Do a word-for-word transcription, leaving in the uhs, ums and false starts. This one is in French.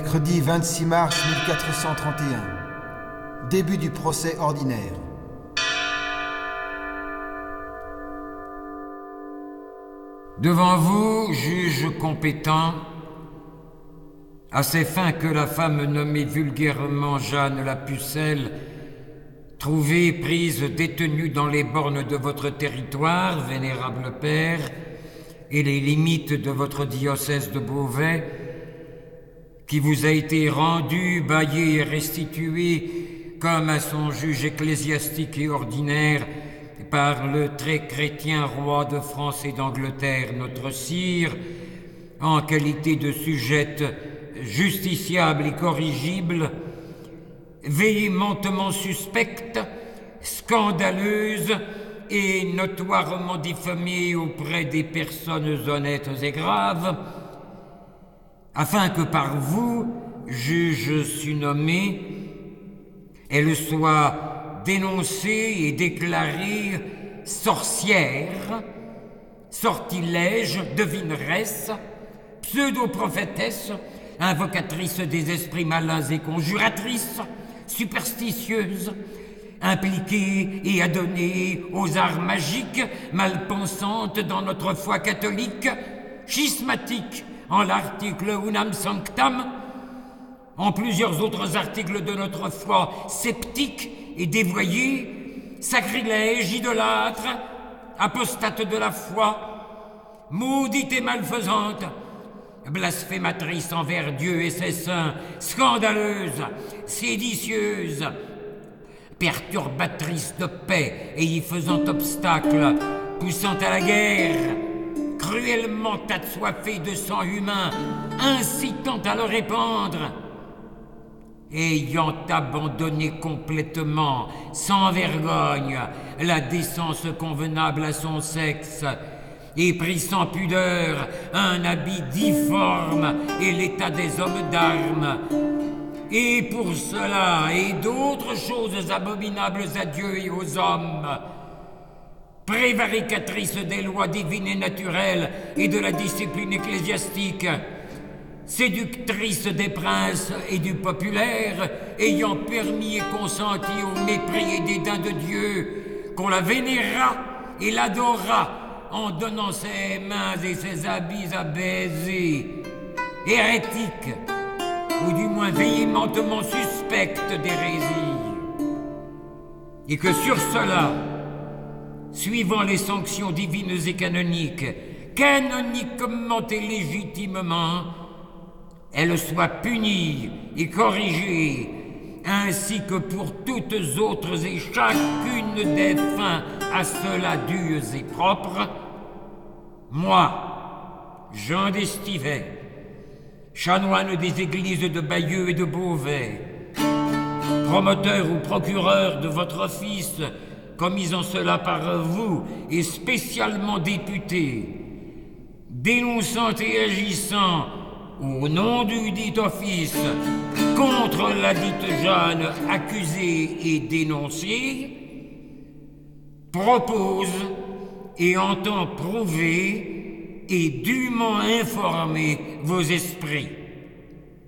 Mercredi vingt-six mars mille quatre cent trente et un. Début du procès ordinaire. Devant vous, juge compétent, à ces fins que la femme nommée vulgairement Jeanne la Pucelle, trouvée prise détenue dans les bornes de votre territoire, vénérable père, et les limites de votre diocèse de Beauvais, qui vous a été rendu, baillé et restitué comme à son juge ecclésiastique et ordinaire par le très chrétien roi de France et d'Angleterre, notre sire, en qualité de sujette justiciable et corrigible, véhémentement suspecte, scandaleuse et notoirement diffamée auprès des personnes honnêtes et graves, afin que par vous, juge surnommé, elle soit dénoncée et déclarée sorcière, sortilège, devineresse, pseudo-prophétesse, invocatrice des esprits malins et conjuratrice, superstitieuse, impliquée et adonnée aux arts magiques, malpensante dans notre foi catholique, schismatique en l'article Unam Sanctam, en plusieurs autres articles de notre foi sceptique et dévoyée, sacrilège, idolâtre, apostate de la foi, maudite et malfaisante, blasphématrice envers Dieu et ses saints, scandaleuse, séditieuse, perturbatrice de paix et y faisant obstacle, poussant à la guerre, cruellement assoiffée de sang humain, incitant à le répandre, ayant abandonné complètement, sans vergogne, la décence convenable à son sexe, et pris sans pudeur un habit difforme et l'état des hommes d'armes. Et pour cela et d'autres choses abominables à Dieu et aux hommes, prévaricatrice des lois divines et naturelles et de la discipline ecclésiastique, séductrice des princes et du populaire, ayant permis et consenti au mépris et dédain de Dieu, qu'on la vénérât et l'adorât en donnant ses mains et ses habits à baiser, hérétique, ou du moins véhémentement suspecte d'hérésie, et que sur cela, suivant les sanctions divines et canoniques, canoniquement et légitimement, elle soit punie et corrigée, ainsi que pour toutes autres et chacune des fins à cela dues et propres, moi, Jean d'Estivet, chanoine des églises de Bayeux et de Beauvais, promoteur ou procureur de votre fils, commis en cela par vous et spécialement député, dénonçant et agissant au nom du dit office contre la dite Jeanne accusée et dénoncée, propose et entend prouver et dûment informer vos esprits.